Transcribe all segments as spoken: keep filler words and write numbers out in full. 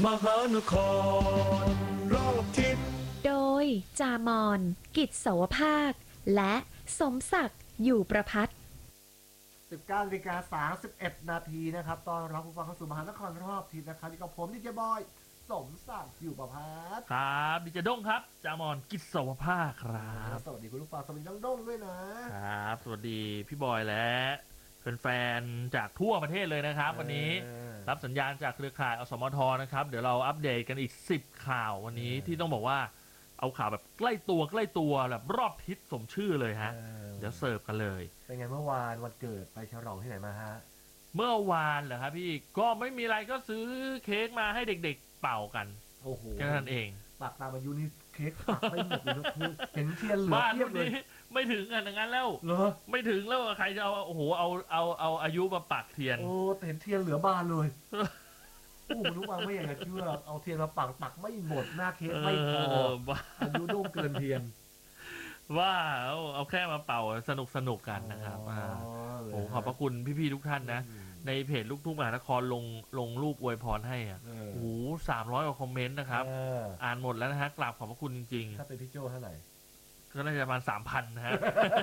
มหานครรอบทิศโดยจามอนกิจเสาวภาคและสมศักดิ์อยู่ประพัฒน์สิบเก้านาฬิกาสามสิบเอ็ดนาทีนะครับตอนรับผู้ฟังเข้าสู่มหานครรอบทิศนะครับที่กับผมดีเจบอยสมศักดิ์อยู่ประพัฒน์ครับดิเจด้งครับจามอนกิจสวภาคครับสวัสดีคุณลูกฟังสวัสดีน้องด้งด้วยนะครับสวัสดีพี่บอยและแฟนๆจากทั่วประเทศเลยนะครับวันนี้รับสัญญาณจากเครือข่ายอสมทนะครับเดี๋ยวเราอัปเดตกันอีกสิบข่าววันนี้ที่ต้องบอกว่าเอาข่าวแบบใกล้ตัวใกล้ตัวแบบรอบทิศสมชื่อเลยฮะเดี๋ยวเสิร์ฟกันเลยเป็นไงเมื่อวานวันเกิดไปฉลองที่ไหนมาฮะเมื่อวานเหรอครับพี่ก็ไม่มีอะไรก็ซื้อเค้กมาให้เด็กๆเป่ากันโอ้โหแค่นั้นเองปากตามอายุนี่เค้กปักไม่หมดเลยนะคือเห็นเทียนเหลือเทียบเลยไม่ถึงกันอย่างนั้นแล้วเหรอไม่ถึงแล้วใครจะเอาโอ้โหเอาเอาเอาอายุมาปักเทียนโอ้เห็นเทียนเหลือบานเลยโอ้รู้ว่าไม่อยากจะเชื่อเอาเทียนมาปักปักไม่หมดหน้าเค้กไม่พออายุโด่งเกินเทียนว่าเอาเอาแค่มาเป่าสนุกสนุกกันนะครับโอ้ขอบพระคุณพี่ๆทุกท่านนะในเพจลูกทุ่งมหานครลงลงรูปอวยพรให้อ่ะโอ้โหสามร้อยกว่าคอมเมนต์นะครับอ่านหมดแล้วนะฮะกราบขอบพระคุณจริงๆถ้าเป็นพี่โจเท่าไหร่ก็น่าจะประมาณสามพันนะฮะ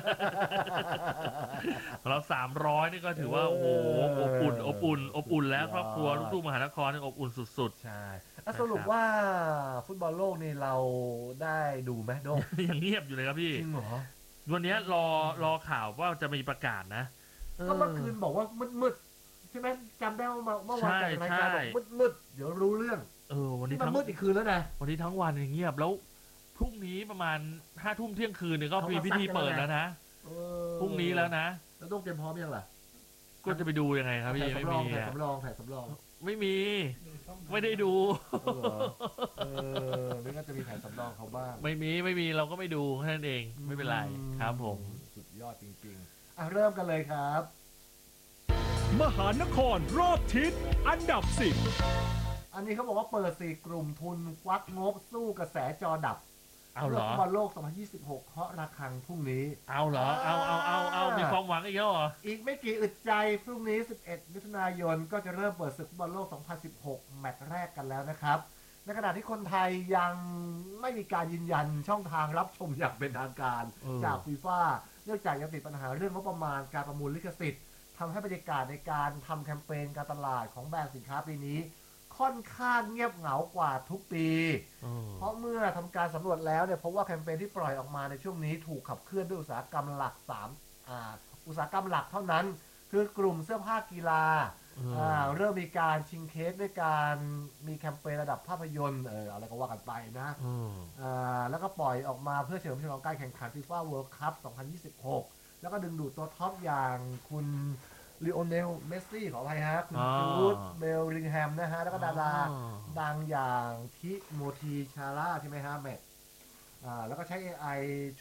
เราสามร้อยนี่ก็ถือว่าโอ้โหอบอุ่นอบอุ่นอบอุ่นแล้วครอบครัวลูกทุ่งมหานครนี่อบอุ่นสุดๆใช่สรุปว่าฟุตบอลโลกนี่เราได้ดูไหมโดยังเงียบอยู่เลยครับพี่จริงเหรอวันนี้รอรอข่าวว่าจะมีประกาศนะก็เมื่อคืนบอกว่ามืดๆใช่ไหมจำได้ว่าเมื่อวานจัดรายการบอกมืดๆเดี๋ยวรู้เรื่องเออวันนี้ทั้งมืดอีกคืนแล้วนะวันนี้ทั้งวันเงียบแล้วพรุ่งนี้ประมาณห้าทุ่มเที่ยงคืนเนี่ยก็มีพิธีเปิดแล้วนะพรุ่งนี้แล้วนะแล้วต้องเตรียมพร้อมยังล่ะก็จะไปดูยังไงครับพี่ไม่มีแผนสำรองแผนสำรองไม่มีไม่ได้ดูเออไม่ก็จะมีแผนสำรองเขาบ้างไม่มีไม่มีเราก็ไม่ดูแค่นั้นเองไม่เป็นไรครับผมสุดยอดจริงๆอ่ะเริ่มกันเลยครับมหานครรอบทิศอันดับสิบอันนี้เขาบอกว่าเปิดสี่กลุ่มทุนควักงบสู้กระแสจอดับเอาเหรอบอลโลกสองพันยี่สิบหกเคาะระฆังพรุ่งนี้เอาเหรอเอาเอาเอาเอามีความหวังอีกแล้วเหรออีกไม่กี่อึดใจพรุ่งนี้สิบเอ็ดมิถุนายนก็จะเริ่มเปิดศึกฟุตบอลโลกสองพันสิบหกแมตช์แรกกันแล้วนะครับในขณะที่คนไทยยังไม่มีการยืนยันช่องทางรับชมอย่างเป็นทางการจากฟีฟ่าเนื่องจากยังติดปัญหาเรื่องงบประมาณการประมูลลิขสิทธิ์ทำให้บรรยากาศในการทำแคมเปญการตลาดของแบรนด์สินค้าปีนี้ค่อนข้างเงียบเหงากว่าทุกปีเพราะเมื่อทำการสำรวจแล้วเนี่ยพบว่าแคมเปญที่ปล่อยออกมาในช่วงนี้ถูกขับเคลื่อนด้วยอุตสาหกรรมหลักสามอ่าอุตสาหกรรมหลักเท่านั้นคือกลุ่มเสื้อผ้ากีฬาเริ่มมีการชิงเค้กด้วยการมีแคมเปญระดับภาพยนตร์เอออะไรก็ว่ากันไปนะแล้วก็ปล่อยออกมาเพื่อเฉลิมฉลองการแข่งขันฟีฟ่าเวิลด์คัพสองพันยี่สิบหกแล้วก็ดึงดูดตัวท็อปอย่างคุณลีโอเนลเมสซี่ขออภัยฮะคุณจูดเบลลิงแฮมนะฮะแล้วก็ดาราดังอย่างทิโมธีชาร่าใช่ไหมฮะแมทอ่าแล้วก็ใช้ เอ ไอ